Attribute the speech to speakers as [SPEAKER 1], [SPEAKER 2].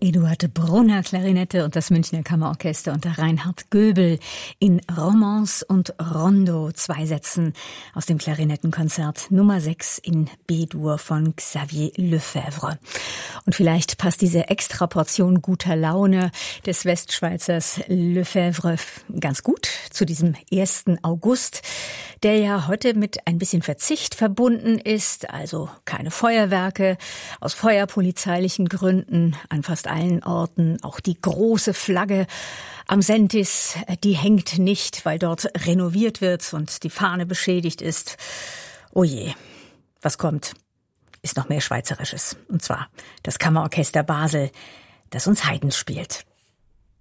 [SPEAKER 1] Eduard Brunner Klarinette und das Münchner Kammerorchester unter Reinhard Göbel in Romance und Rondo, 2 Sätzen aus dem Klarinettenkonzert Nummer 6 in B-Dur von Xavier Lefebvre. Und vielleicht passt diese Extraportion guter Laune des Westschweizers Lefebvre ganz gut zu diesem 1. August, der ja heute mit ein bisschen Verzicht verbunden ist, also keine Feuerwerke aus feuerpolizeilichen Gründen an fast allen Orten. Auch die große Flagge am Sentis, die hängt nicht, weil dort renoviert wird und die Fahne beschädigt ist. Oh je, was kommt, ist noch mehr Schweizerisches. Und zwar das Kammerorchester Basel, das uns Haydn spielt.